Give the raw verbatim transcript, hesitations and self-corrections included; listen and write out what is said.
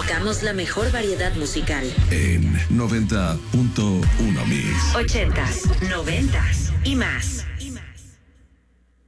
Tocamos la mejor variedad musical. En noventa punto uno Mix. Ochentas, noventas y más.